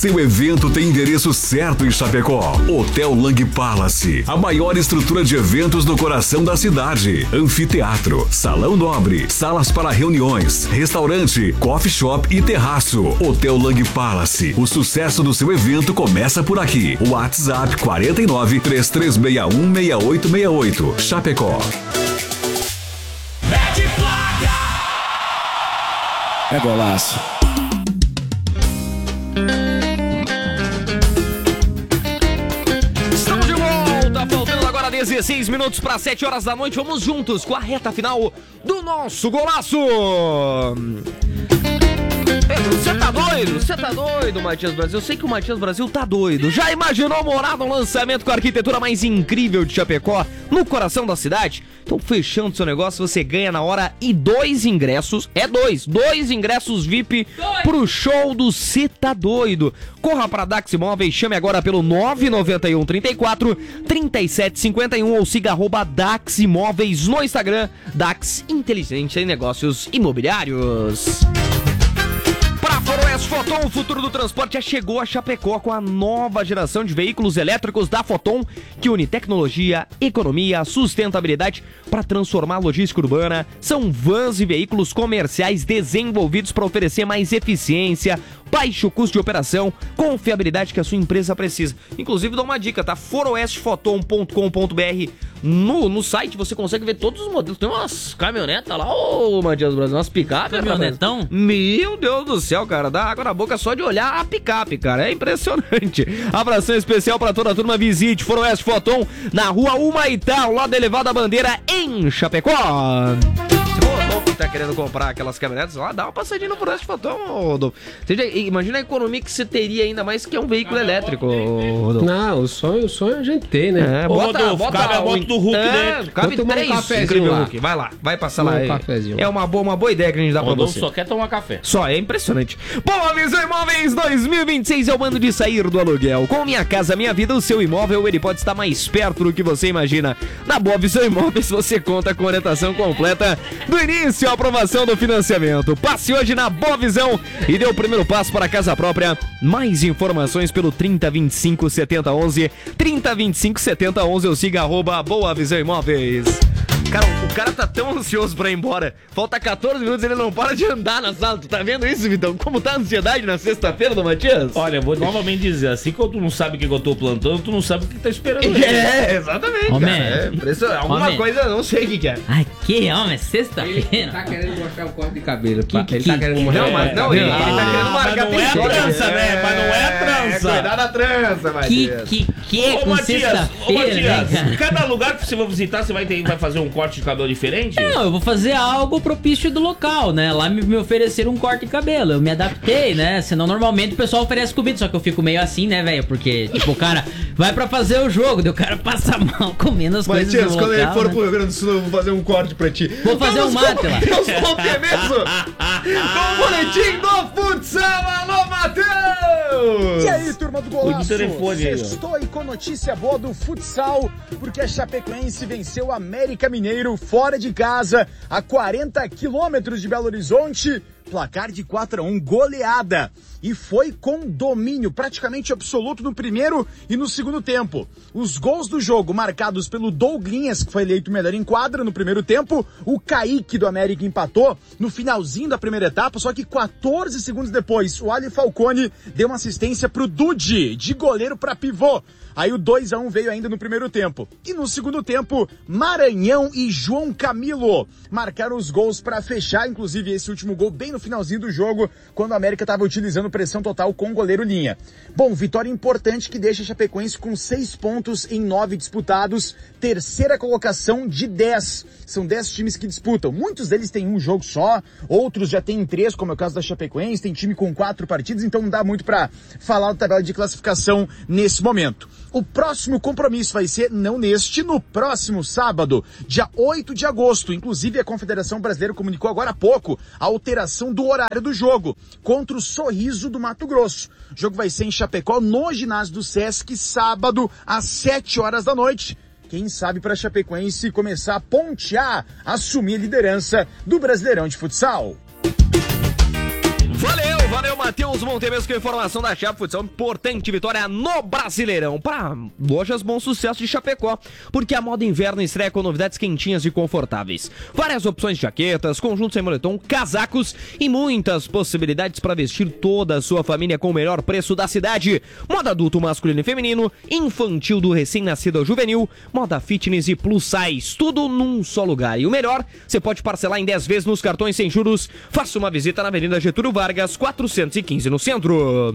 Seu evento tem endereço certo em Chapecó. Hotel Lang Palace, a maior estrutura de eventos no coração da cidade. Anfiteatro, salão nobre, salas para reuniões, restaurante, coffee shop e terraço. Hotel Lang Palace. O sucesso do seu evento começa por aqui. WhatsApp 49 3361 6868. Chapecó. É golaço. Estamos de volta, faltando agora 16 minutos para 7 horas da noite. Vamos juntos com a reta final do nosso golaço. Você tá doido, Matias Brasil? Eu sei que o Matias Brasil tá doido. Já imaginou morar num lançamento com a arquitetura mais incrível de Chapecó, no coração da cidade? Então, fechando seu negócio, você ganha na hora e 2 ingressos. Dois ingressos VIP pro show do Cê Tá Doido. Corra pra Dax Imóveis, chame agora pelo 991 34 37 51 ou siga @Dax Imóveis no Instagram. Dax Inteligente em Negócios Imobiliários. Foroeste Foton, o futuro do transporte já chegou a Chapecó com a nova geração de veículos elétricos da Foton, que une tecnologia, economia, sustentabilidade para transformar a logística urbana. São vans e veículos comerciais desenvolvidos para oferecer mais eficiência, baixo custo de operação, confiabilidade que a sua empresa precisa. Inclusive, dá uma dica, tá? foroestfoton.com.br. No site você consegue ver todos os modelos. Tem umas caminhonetas lá, ô Matias Brasil, umas picapes. Caminhonetão? Meu Deus do céu, cara, dá água na boca só de olhar a picape, cara, é impressionante. Abração especial pra toda a turma, visite Foroeste Foton na rua Humaitá, ao lado da Elevada Bandeira, em Chapecó. Que tá querendo comprar aquelas caminhonetas lá, dá uma passadinha no Foroeste Foton, Rodolfo. Imagina a economia que você teria, ainda mais que é um veículo elétrico, Rodolfo. Não, o sonho é a gente ter, né? Bota a moto do Hulk dentro. Cabe 3 incrível Hulk. Vai lá, vai passar lá. É uma boa ideia que a gente dá pra você. Só quer tomar café. Só, é impressionante. Boa Visão Imóveis 2026 é o ano de sair do aluguel. Com Minha Casa Minha Vida, o seu imóvel ele pode estar mais perto do que você imagina. Na Boa Visão Imóveis você conta com orientação completa do início à aprovação do financiamento. Passe hoje na Boa Visão e dê o primeiro passo para a casa própria. Mais informações pelo 3025 7011. 3025 7011 ou siga @Boa Visão Imóveis. Cara, o cara tá tão ansioso pra ir embora. Falta 14 minutos e ele não para de andar na sala. Tu tá vendo isso, Vitão? Como tá a ansiedade na sexta-feira do Matias? Olha, vou novamente dizer, assim que tu não sabe o que eu tô plantando, tu não sabe o que tá esperando. Exatamente, cara. É impressionante. Alguma coisa, não sei o que é. Ai, que homem, sexta-feira. Ele tá querendo mostrar o corte de cabelo. Ele tá querendo mostrar. Ele tá querendo marcar não é a trança, né? Mas não é a trança. Cuidado da trança, Matias. Ô, Matias, cada lugar que você vai visitar, você vai fazer um corte de cabelo diferente? Não, eu vou fazer algo propício do local, né? Lá me ofereceram um corte de cabelo, eu me adaptei, né? Senão normalmente o pessoal oferece comida, só que eu fico meio assim, né, velho? Porque, tipo, o cara vai pra fazer o jogo, daí o cara passa mal comendo as coisas do local. Quando ele for pro Rio Grande do Sul, eu vou fazer um corte pra ti. Vou fazer um mate lá. Os complementos do boletim do futsal. Alô, Matheus! E aí, turma do Golaço? Sextou e com notícia boa do futsal, porque a Chapecoense venceu o América Mineiro fora de casa, a 40 quilômetros de Belo Horizonte, placar de 4-1, goleada. E foi com domínio praticamente absoluto no primeiro e no segundo tempo. Os gols do jogo marcados pelo Douglinhas, que foi eleito o melhor em quadra no primeiro tempo, o Kaique do América empatou no finalzinho da primeira etapa, só que 14 segundos depois, o Ali Falcone deu uma assistência pro Dudi, de goleiro para pivô. Aí o 2-1 veio ainda no primeiro tempo. E no segundo tempo, Maranhão e João Camilo marcaram os gols para fechar, inclusive esse último gol bem no finalzinho do jogo, quando o América estava utilizando pressão total com o goleiro Linha. Bom, vitória importante que deixa a Chapecoense com 6 pontos em 9 disputados, terceira colocação de 10. São 10 times que disputam. Muitos deles têm um jogo só, outros já têm 3, como é o caso da Chapecoense, tem time com 4 partidas, então não dá muito para falar da tabela de classificação nesse momento. O próximo compromisso vai ser, não neste, no próximo sábado, dia 8 de agosto. Inclusive, a Confederação Brasileira comunicou agora há pouco a alteração do horário do jogo, contra o Sorriso do Mato Grosso. O jogo vai ser em Chapecó, no ginásio do Sesc, sábado, às 7 horas da noite. Quem sabe para a Chapecoense começar a pontear, assumir a liderança do Brasileirão de Futsal. Valeu, Matheus Montemes com informação da Chape Futsal. Importante vitória no Brasileirão para lojas Bom Sucesso de Chapecó, porque a moda inverno estreia com novidades quentinhas e confortáveis. Várias opções de jaquetas, conjuntos sem moletom, casacos e muitas possibilidades para vestir toda a sua família com o melhor preço da cidade. Moda adulto, masculino e feminino, infantil do recém-nascido ao juvenil, moda fitness e plus size, tudo num só lugar. E o melhor, você pode parcelar em 10 vezes nos cartões sem juros. Faça uma visita na Avenida Getúlio Vargas, 415 no centro.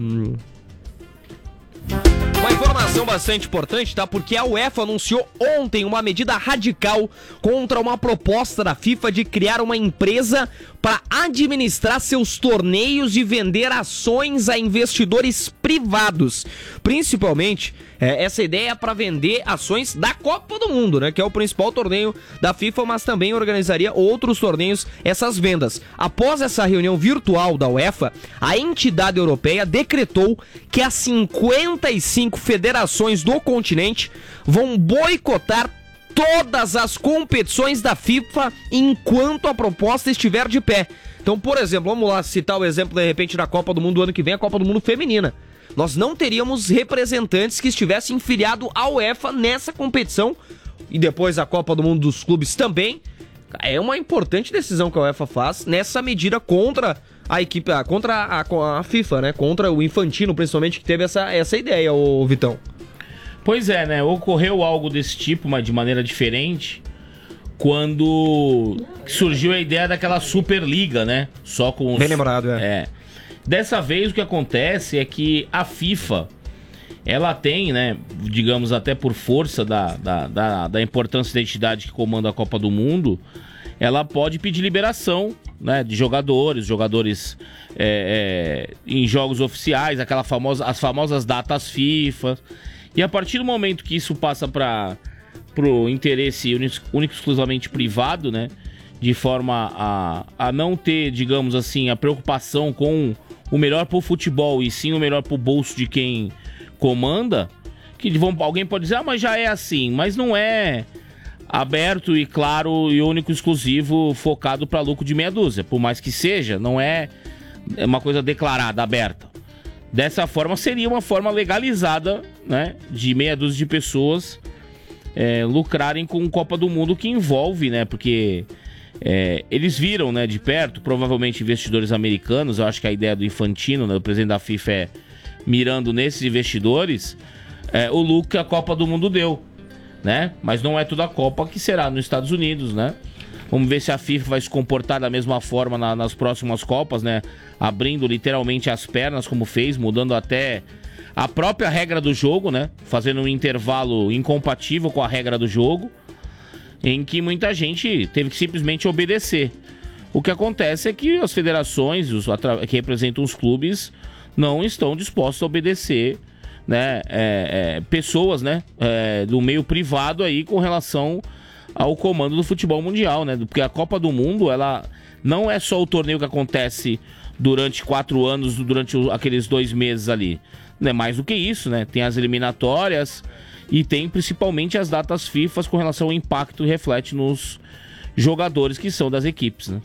Uma informação bastante importante, tá? Porque a UEFA anunciou ontem uma medida radical contra uma proposta da FIFA de criar uma empresa para administrar seus torneios e vender ações a investidores privados. Principalmente, essa ideia é para vender ações da Copa do Mundo, né? Que é o principal torneio da FIFA, mas também organizaria outros torneios, essas vendas. Após essa reunião virtual da UEFA, a entidade europeia decretou que as 55 federações do continente vão boicotar todas as competições da FIFA enquanto a proposta estiver de pé. Então, por exemplo, vamos lá citar o exemplo, de repente, da Copa do Mundo do ano que vem, a Copa do Mundo feminina. Nós não teríamos representantes que estivessem filiados à UEFA nessa competição, e depois a Copa do Mundo dos clubes também. É uma importante decisão que a UEFA faz nessa medida contra a equipe, contra a FIFA, né? Contra o Infantino, principalmente, que teve essa ideia, ô Vitão. Pois é, né? Ocorreu algo desse tipo, mas de maneira diferente, quando surgiu a ideia daquela Superliga, né? Só com os... Bem lembrado, Dessa vez o que acontece é que a FIFA, ela tem, né, digamos até por força da importância da entidade que comanda a Copa do Mundo, ela pode pedir liberação, né, de jogadores em jogos oficiais, as famosas datas FIFA. E a partir do momento que isso passa para o interesse único exclusivamente privado, né, de forma a não ter, digamos assim, a preocupação com o melhor pro futebol e sim o melhor pro bolso de quem comanda, que alguém pode dizer, mas já é assim, mas não é aberto e claro e único exclusivo focado para lucro de meia dúzia, por mais que seja, não é uma coisa declarada, aberta. Dessa forma seria uma forma legalizada, né, de meia dúzia de pessoas lucrarem com Copa do Mundo, que envolve, né, porque eles viram, né, de perto, provavelmente investidores americanos. Eu acho que a ideia do Infantino, né, do presidente da FIFA, é mirando nesses investidores o lucro que a Copa do Mundo deu, né? Mas não é toda a Copa que será nos Estados Unidos, né? Vamos ver se a FIFA vai se comportar da mesma forma nas próximas Copas, né? Abrindo literalmente as pernas, como fez, mudando até a própria regra do jogo, né? Fazendo um intervalo incompatível com a regra do jogo, em que muita gente teve que simplesmente obedecer. O que acontece é que as federações que representam os clubes não estão dispostos a obedecer, né, pessoas, né, do meio privado aí com relação ao comando do futebol mundial, né? Porque a Copa do Mundo, ela não é só o torneio que acontece durante 4 anos, durante aqueles 2 meses ali. Não é mais do que isso, né? Tem as eliminatórias e tem principalmente as datas FIFA com relação ao impacto que reflete nos jogadores que são das equipes, né?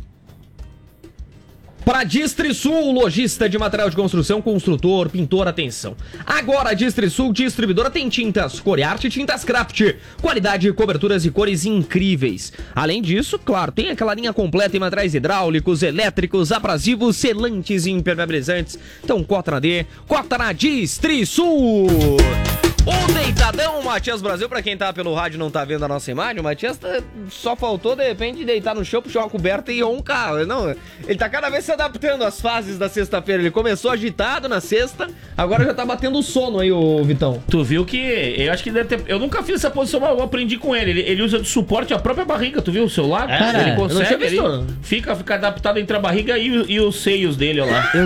Para Distrisul, lojista de material de construção, construtor, pintor, atenção. Agora a Distrisul, distribuidora, tem tintas Coriarte e tintas Craft. Qualidade, coberturas e cores incríveis. Além disso, claro, tem aquela linha completa em materiais hidráulicos, elétricos, abrasivos, selantes e impermeabilizantes. Então cota na D, cota na Distrisul. O deitadão, o Matias Brasil, pra quem tá pelo rádio e não tá vendo a nossa imagem, o Matias só faltou, de repente, deitar no chão, puxar uma coberta e roncar. Não, ele tá cada vez se adaptando às fases da sexta-feira. Ele começou agitado na sexta, agora já tá batendo sono aí, ô Vitão. Tu viu que, eu acho que deve ter... Eu nunca fiz essa posição, mas eu aprendi com ele. Ele usa de suporte a própria barriga, tu viu o celular? Ele consegue, ele fica adaptado entre a barriga e os seios dele, ó lá.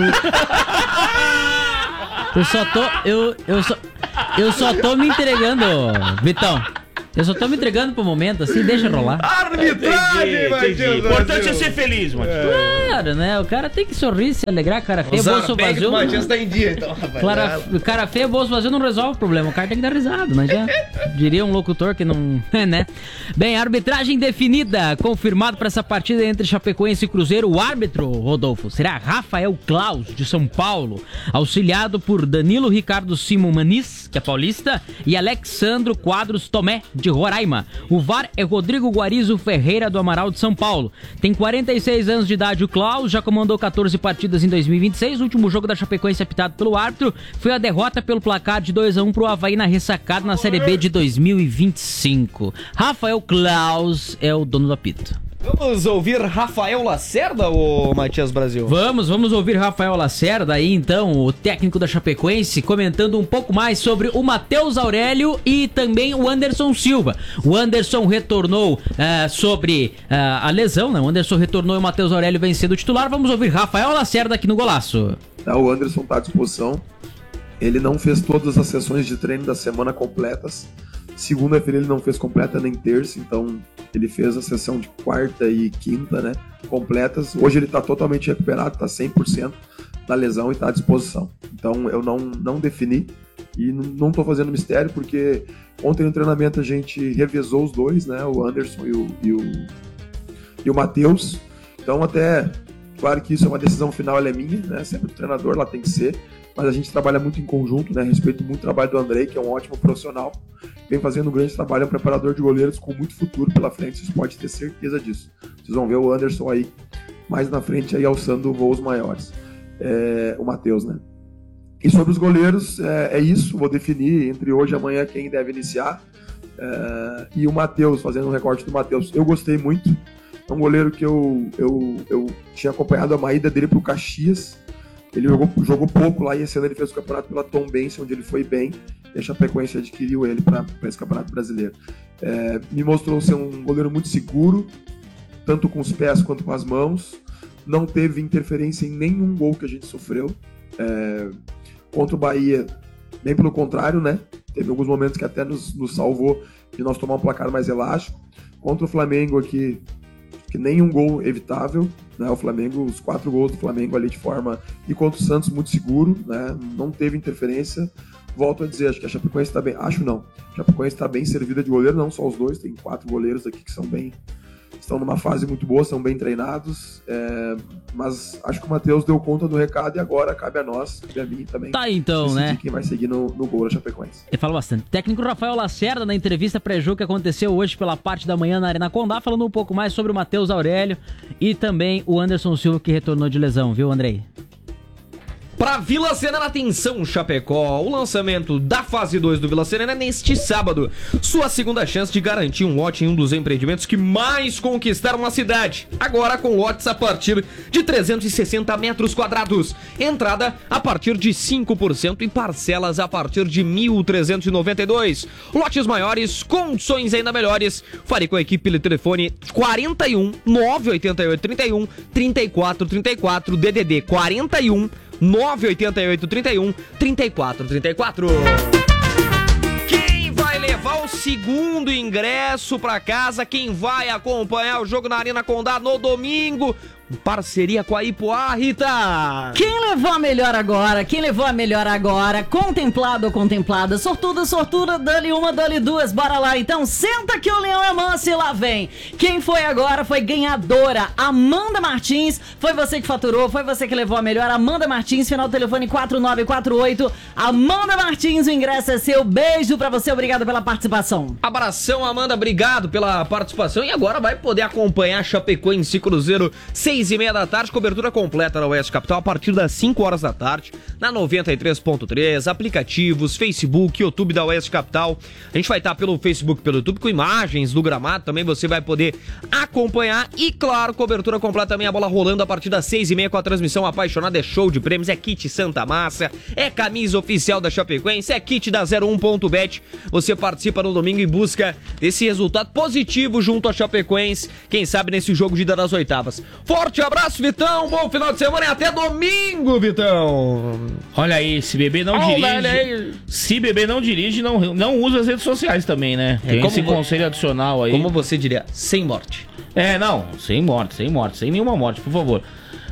Eu só tô me entregando, Vitão. Eu só tô me entregando pro momento, assim, deixa rolar. Arbitragem, Matias! O importante é ser feliz, Matias. claro, né? O cara tem que sorrir, se alegrar, cara feia, bolso vazio. O Matias tá em dia, então, rapaz. Cara feia, bolso vazio não resolve o problema. O cara tem que dar risada, não adianta. Diria um locutor que não... né? Bem, arbitragem definida. Confirmado para essa partida entre Chapecoense e Cruzeiro. O árbitro, Rodolfo, será Rafael Klaus, de São Paulo. Auxiliado por Danilo Ricardo Simon Maniz, que é paulista, e Alexandro Quadros Tomé, de Roraima. O VAR é Rodrigo Guarizo Ferreira, do Amaral, de São Paulo. Tem 46 anos de idade o Klaus, já comandou 14 partidas em 2026. O último jogo da Chapecoense apitado pelo árbitro foi a derrota pelo placar de 2-1 pro Avaí na ressacada na Série B de 2025. Rafael Klaus é o dono do apito. Vamos ouvir Rafael Lacerda, ou Matias Brasil? Vamos ouvir Rafael Lacerda aí, então, o técnico da Chapecoense, comentando um pouco mais sobre o Matheus Aurélio e também o Anderson Silva. O Anderson retornou sobre a lesão, né? O Anderson retornou e o Matheus Aurélio vem sendo titular. Vamos ouvir Rafael Lacerda aqui no Golaço. O Anderson está à disposição. Ele não fez todas as sessões de treino da semana completas. Segunda-feira ele não fez completa nem terça, então ele fez a sessão de quarta e quinta, né, completas. Hoje ele está totalmente recuperado, está 100% da lesão e está à disposição. Então eu não defini e não estou fazendo mistério, porque ontem no treinamento a gente revezou os dois, né, o Anderson e o Matheus. Então até, claro que isso é uma decisão final, ela é minha, né, sempre o treinador lá tem que ser, mas a gente trabalha muito em conjunto, né? Respeito muito o trabalho do Andrei, que é um ótimo profissional, vem fazendo um grande trabalho, é um preparador de goleiros com muito futuro pela frente, vocês podem ter certeza disso. Vocês vão ver o Anderson aí mais na frente aí alçando voos maiores, o Matheus, né? E sobre os goleiros, é isso, vou definir entre hoje e amanhã quem deve iniciar, e o Matheus, fazendo um recorte do Matheus, eu gostei muito, é um goleiro que eu tinha acompanhado a ida dele pro Caxias. Ele jogou pouco lá e esse ano ele fez o campeonato pela Tombense, onde ele foi bem, e a Chapecoense adquiriu ele para esse campeonato brasileiro. Me mostrou ser um goleiro muito seguro, tanto com os pés quanto com as mãos, não teve interferência em nenhum gol que a gente sofreu. Contra o Bahia, bem pelo contrário, né? Teve alguns momentos que até nos salvou de nós tomar um placar mais elástico. Contra o Flamengo aqui, que nenhum gol evitável, né? O Flamengo, os 4 gols do Flamengo ali de forma... E contra o Santos, muito seguro, né? Não teve interferência. Volto a dizer, acho que a Chapecoense está bem... Acho não. A Chapecoense está bem servida de goleiro, não só os dois. Tem 4 goleiros aqui que estão numa fase muito boa, são bem treinados. Mas acho que o Matheus deu conta do recado e agora cabe a nós, cabe a mim também. Tá, então, né? Quem vai seguir no gol da Chapecoense. Ele fala bastante. Técnico Rafael Lacerda, na entrevista pré-jogo que aconteceu hoje pela parte da manhã na Arena Condá, falando um pouco mais sobre o Matheus Aurélio e também o Anderson Silva, que retornou de lesão, viu, Andrei? Pra Vila Serena, atenção, Chapecó. O lançamento da fase 2 do Vila Serena é neste sábado. Sua segunda chance de garantir um lote em um dos empreendimentos que mais conquistaram a cidade. Agora com lotes a partir de 360 metros quadrados. Entrada a partir de 5% e parcelas a partir de 1.392. Lotes maiores, condições ainda melhores. Fale com a equipe pelo telefone 41 988 31 34 34 DDD 41 988 31 34 34. Quem vai levar o segundo ingresso pra casa? Quem vai acompanhar o jogo na Arena Condá no domingo? Parceria com a Ipuá, Rita! Quem levou a melhor agora? Contemplado ou contemplada? Sortuda, dá-lhe uma, dá-lhe duas. Bora lá, então. Senta que o leão é manso e lá vem. Quem foi agora foi ganhadora, Amanda Martins. Foi você que faturou, foi você que levou a melhor. Amanda Martins, final do telefone 4948. Amanda Martins, o ingresso é seu. Beijo pra você, obrigado pela participação. Abração, Amanda, obrigado pela participação. E agora vai poder acompanhar Chapecoense e Cruzeiro 6h30 da tarde, cobertura completa na Oeste Capital a partir das 5 horas da tarde, na 93.3, aplicativos, Facebook, YouTube da Oeste Capital. A gente vai estar pelo Facebook, pelo YouTube, com imagens do gramado, também você vai poder acompanhar. E claro, cobertura completa também, a bola rolando a partir das 6h30 com a transmissão apaixonada, é show de prêmios, é kit Santa Massa, é camisa oficial da Chapecoense, é kit da 01.bet. Você participa no domingo em busca desse resultado positivo junto à Chapecoense, quem sabe nesse jogo de ida das oitavas. Forte abraço, Vitão, bom final de semana e até domingo, Vitão. Olha aí, se bebê não dirige, se bebê não dirige, não usa as redes sociais também, né? Tem esse conselho adicional aí. Como você diria, sem morte. Não, sem morte, sem nenhuma morte, por favor.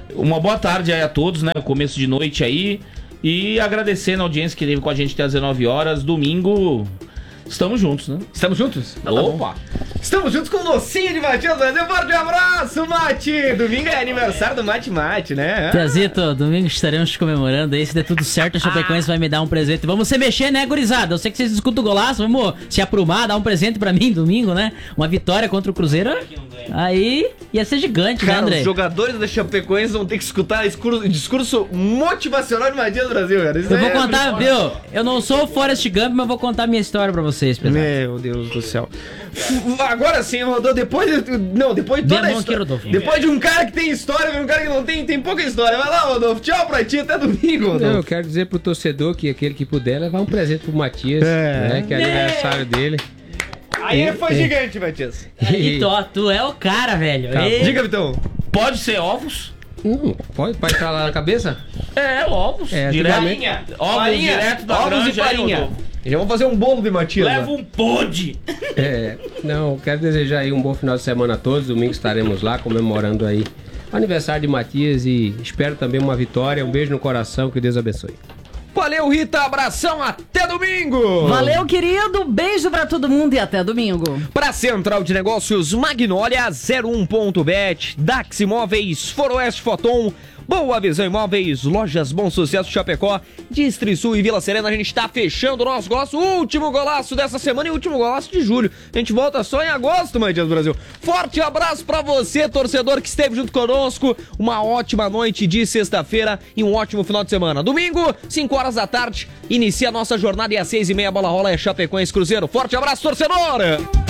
Uma boa tarde aí a todos, né? Começo de noite aí. E agradecendo a audiência que teve com a gente até às 19 horas. Domingo, estamos juntos, né? Estamos juntos? Opa! Estamos juntos com o docinho de Matias Brasil. Forte abraço, Mati! Domingo é aniversário do Mate, né? Piazito, domingo estaremos comemorando aí. Se der tudo certo, a Chapecoense vai me dar um presente. Vamos se mexer, né, gurizada? Eu sei que vocês escutam o golaço. Vamos se aprumar, dar um presente pra mim domingo, né? Uma vitória contra o Cruzeiro. Aí ia ser gigante, Cara, né, André? os jogadores da Chapecoense vão ter que escutar discurso motivacional de Matias Brasil, cara. Isso Eu vou é contar, brincadeira. viu? Eu não sou o Forrest Gump, mas vou contar minha história pra vocês, pessoal. Meu Deus do céu. Agora sim, Rodolfo, depois de toda a história. Depois de um cara que tem história, vem um cara que não tem pouca história. Vai lá, Rodolfo. Tchau pra ti, até domingo, Rodolfo. Não, eu quero dizer pro torcedor que aquele que puder levar um presente pro Matias, né? Que é aniversário dele. Aí foi gigante, Matias. Aí, tu é o cara, velho. Tá. Diga, Vitão. Pode ser ovos? Pode estar lá na cabeça? Ovos. É, direto. Farinha. Ovos Farinha. direto da Ovos granja e farinha. aí, Rodolfo. Já vamos fazer um bolo de Matias. Leva um pod. Não, quero desejar aí um bom final de semana a todos. Domingo estaremos lá comemorando aí o aniversário de Matias e espero também uma vitória. Um beijo no coração, que Deus abençoe. Valeu, Rita. Abração. Até domingo. Valeu, querido. Beijo pra todo mundo e até domingo. Pra Central de Negócios, Magnólia 01.bet, Dax Imóveis, Foroeste Foton, Boa Visão Imóveis, Lojas Bom Sucesso Chapecó, Distrisul e Vila Serena. A gente tá fechando o nosso golaço, último golaço dessa semana e último golaço de julho. A gente volta só em agosto, Matias Brasil. Forte abraço pra você, torcedor que esteve junto conosco. Uma ótima noite de sexta-feira e um ótimo final de semana. Domingo, 5 horas da tarde, inicia a nossa jornada e às 6h30 a bola rola é Chapecoense Cruzeiro. Forte abraço, torcedor!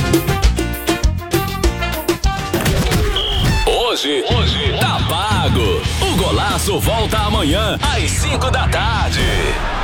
Hoje tá pago. O Golaço volta amanhã às 5 da tarde.